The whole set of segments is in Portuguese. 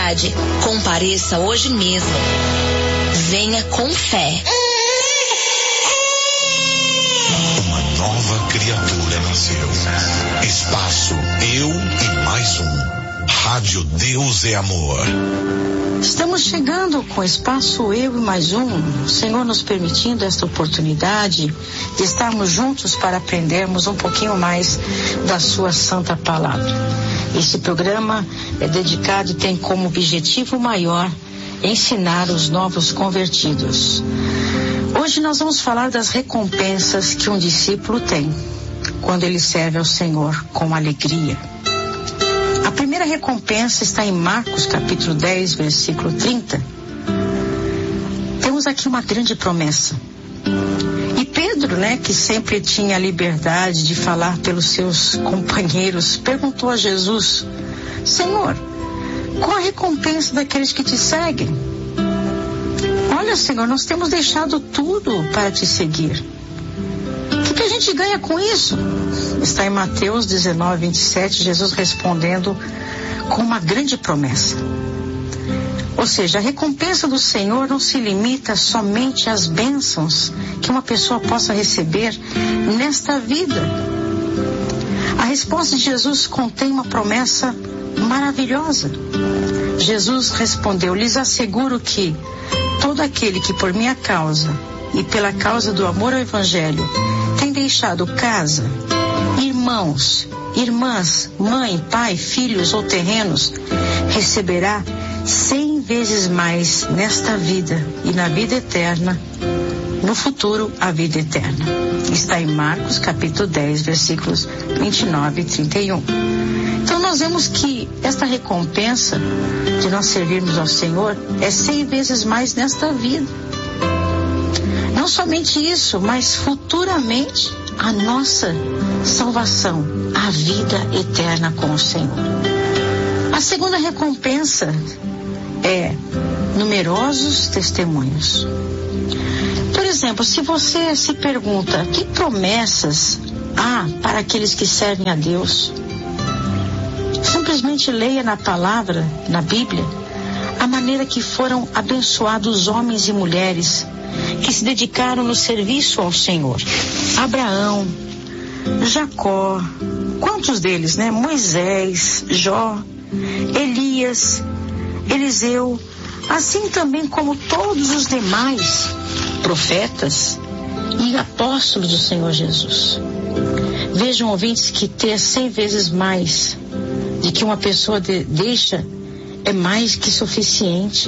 cidade. Compareça hoje mesmo. Venha com fé. Uma nova criatura nasceu. Espaço Eu e Mais Um. Rádio Deus é Amor. Estamos chegando com o Espaço Eu e Mais Um. O Senhor nos permitindo esta oportunidade de estarmos juntos para aprendermos um pouquinho mais da sua santa palavra. Este programa é dedicado e tem como objetivo maior ensinar os novos convertidos. Hoje nós vamos falar das recompensas que um discípulo tem quando ele serve ao Senhor com alegria. A primeira recompensa está em Marcos capítulo 10, versículo 30. Temos aqui uma grande promessa. E Pedro, que sempre tinha a liberdade de falar pelos seus companheiros, perguntou a Jesus: Senhor, qual a recompensa daqueles que te seguem? Olha, Senhor, nós temos deixado tudo para te seguir. O que a gente ganha com isso? Está em Mateus 19, 27, Jesus respondendo com uma grande promessa. Ou seja, a recompensa do Senhor não se limita somente às bênçãos que uma pessoa possa receber nesta vida. A resposta de Jesus contém uma promessa maravilhosa. Jesus respondeu: lhes asseguro que todo aquele que por minha causa e pela causa do amor ao Evangelho tem deixado casa, irmãos, irmãs, mãe, pai, filhos ou terrenos, receberá 100 vezes mais nesta vida e na vida eterna, no futuro a vida eterna. Está em Marcos capítulo 10, versículos 29 e 31. Então nós vemos que esta recompensa de nós servirmos ao Senhor é 100 vezes mais nesta vida. Não somente isso, mas futuramente a nossa salvação, a vida eterna com o Senhor. A segunda recompensa é numerosos testemunhos. Por exemplo, se você se pergunta que promessas há para aqueles que servem a Deus, simplesmente leia na palavra, na Bíblia, a maneira que foram abençoados homens e mulheres que se dedicaram no serviço ao Senhor. Abraão, Jacó, quantos deles, Moisés, Jó, Elias, Eliseu, assim também como todos os demais profetas e apóstolos do Senhor Jesus. Vejam, ouvintes, que ter 100 vezes mais de que uma pessoa deixa é mais que suficiente.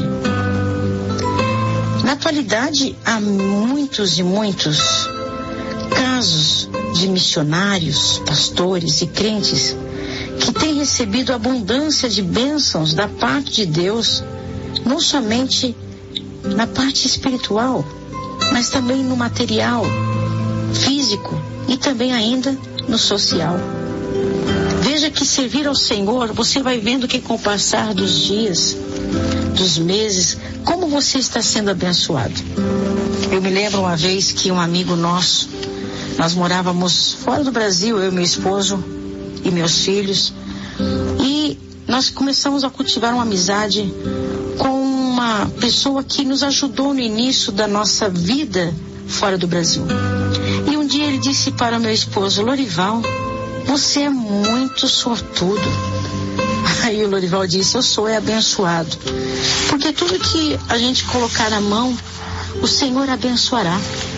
Na atualidade, há muitos e muitos casos de missionários, pastores e crentes que têm recebido abundância de bênçãos da parte de Deus, não somente na parte espiritual, mas também no material, físico e também ainda no social. Veja que servir ao Senhor, você vai vendo que com o passar dos dias, dos meses, como você está sendo abençoado. Eu me lembro uma vez que um amigo nosso, nós morávamos fora do Brasil, eu e meu esposo e meus filhos, e nós começamos a cultivar uma amizade com uma pessoa que nos ajudou no início da nossa vida fora do Brasil. E um dia ele disse para meu esposo: Lorival, você é muito sortudo. Aí o Lorival disse: eu sou abençoado, porque tudo que a gente colocar na mão, o Senhor abençoará.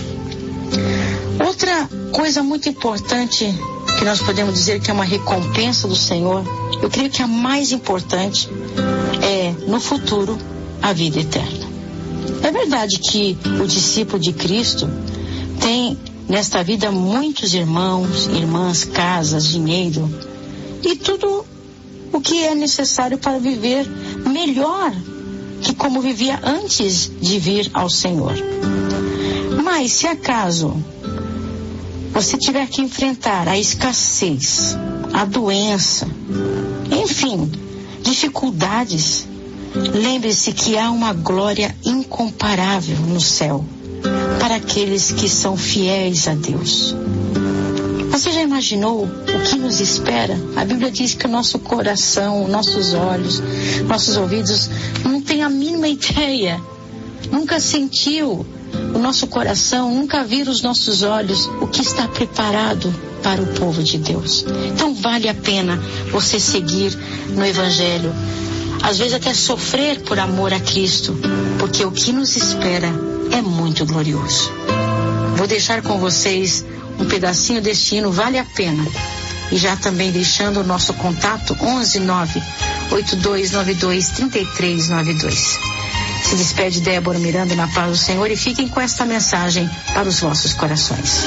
Outra coisa muito importante que nós podemos dizer que é uma recompensa do Senhor, eu creio que a mais importante é, no futuro, a vida eterna. É verdade que o discípulo de Cristo tem nesta vida muitos irmãos, irmãs, casas, dinheiro e tudo o que é necessário para viver melhor que como vivia antes de vir ao Senhor. Mas se acaso você tiver que enfrentar a escassez, a doença, enfim, dificuldades, lembre-se que há uma glória incomparável no céu para aqueles que são fiéis a Deus. Você já imaginou o que nos espera? A Bíblia diz que o nosso coração, nossos olhos, nossos ouvidos não tem a mínima ideia. Nunca sentiu o nosso coração, nunca viram os nossos olhos o que está preparado para o povo de Deus. Então vale a pena você seguir no Evangelho. Às vezes até sofrer por amor a Cristo, porque o que nos espera é muito glorioso. Vou deixar com vocês um pedacinho deste hino, vale a pena. E já também deixando o nosso contato 11982923392. Se despede Débora Miranda na paz do Senhor e fiquem com esta mensagem para os vossos corações.